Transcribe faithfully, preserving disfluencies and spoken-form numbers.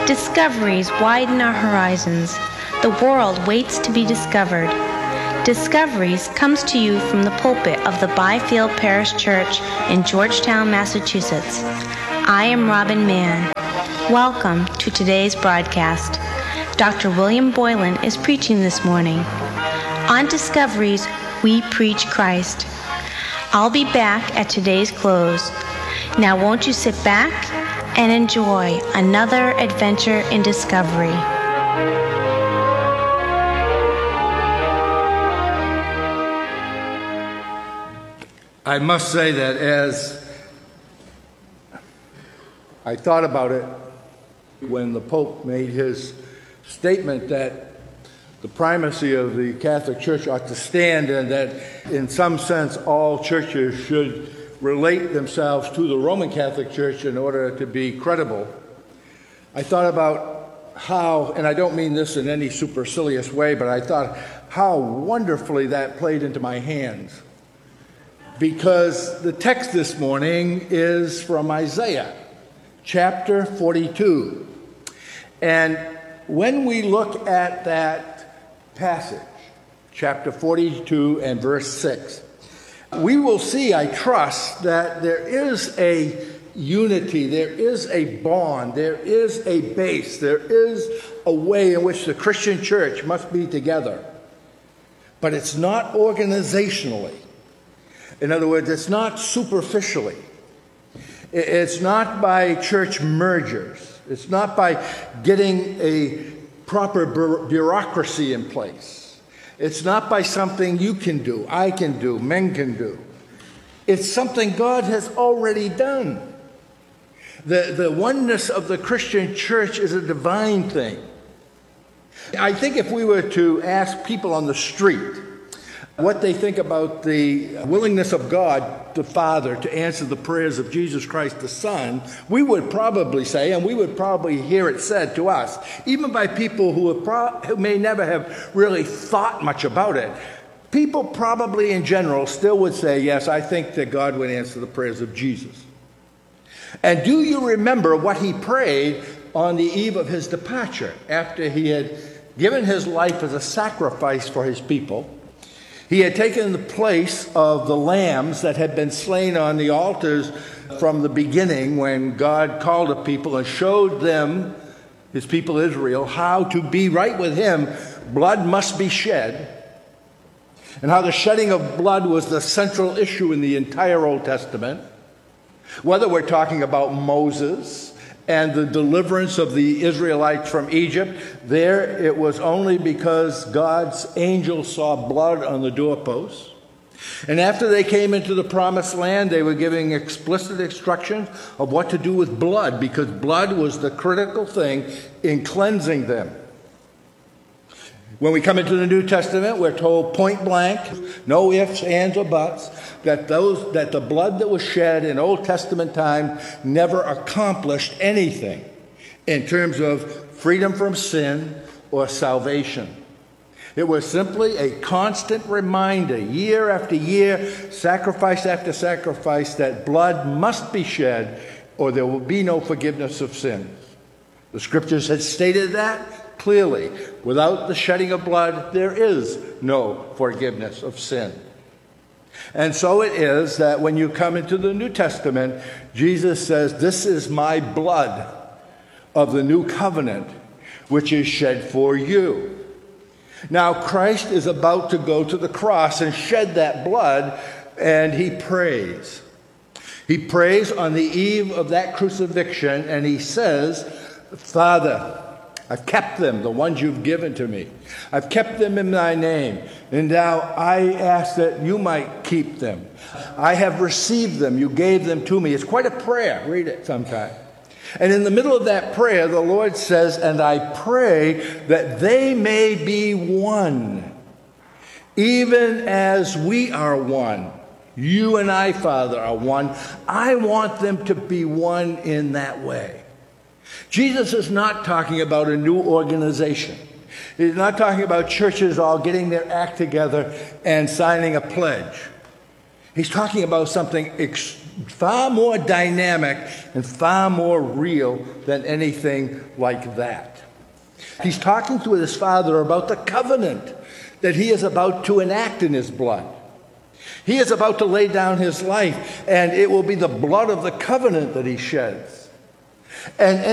Discoveries widen our horizons. The world waits to be discovered. Discoveries comes to you from the pulpit of the Byfield Parish Church in Georgetown, Massachusetts. I am Robin Mann. Welcome to today's broadcast. Doctor William Boylan is preaching this morning. On Discoveries, we preach Christ. I'll be back at today's close. Now won't you sit back and enjoy another adventure in discovery. I must say that as I thought about it when the Pope made his statement that the primacy of the Catholic Church ought to stand and that in some sense all churches should relate themselves to the Roman Catholic Church in order to be credible, I thought about how, and I don't mean this in any supercilious way, but I thought how wonderfully that played into my hands. Because the text this morning is from Isaiah, chapter forty-two. And when we look at that passage, chapter forty-two and verse six, we will see, I trust, that there is a unity, there is a bond, there is a base, there is a way in which the Christian church must be together. But it's not organizationally. In other words, it's not superficially. It's not by church mergers. It's not by getting a proper bureaucracy in place. It's not by something you can do, I can do, men can do. It's something God has already done. The, the oneness of the Christian church is a divine thing. I think if we were to ask people on the street what they think about the willingness of God the Father to answer the prayers of Jesus Christ the Son, we would probably say, and we would probably hear it said to us, even by people who, have pro- who may never have really thought much about it, people probably in general still would say, yes, I think that God would answer the prayers of Jesus. And do you remember what he prayed on the eve of his departure, after he had given his life as a sacrifice for his people? He had taken the place of the lambs that had been slain on the altars from the beginning when God called a people and showed them, his people Israel, how to be right with him. Blood must be shed. And how the shedding of blood was the central issue in the entire Old Testament. Whether we're talking about Moses and the deliverance of the Israelites from Egypt, there it was only because God's angel saw blood on the doorposts. And after they came into the promised land, they were giving explicit instructions of what to do with blood, because blood was the critical thing in cleansing them. When we come into the New Testament, we're told point blank, no ifs, ands, or buts, that those that the blood that was shed in Old Testament time never accomplished anything in terms of freedom from sin or salvation. It was simply a constant reminder, year after year, sacrifice after sacrifice, that blood must be shed or there will be no forgiveness of sins. The scriptures had stated that clearly. Without the shedding of blood, there is no forgiveness of sin. And so it is that when you come into the New Testament, Jesus says, this is my blood of the new covenant, which is shed for you. Now, Christ is about to go to the cross and shed that blood, and he prays. He prays on the eve of that crucifixion, and he says, Father, I've kept them, the ones you've given to me. I've kept them in thy name. And now I ask that you might keep them. I have received them. You gave them to me. It's quite a prayer. Read it sometime. And in the middle of that prayer, the Lord says, and I pray that they may be one, even as we are one. You and I, Father, are one. I want them to be one in that way. Jesus is not talking about a new organization. He's not talking about churches all getting their act together and signing a pledge. He's talking about something ex- far more dynamic and far more real than anything like that. He's talking to his Father about the covenant that he is about to enact in his blood. He is about to lay down his life, and it will be the blood of the covenant that he sheds. And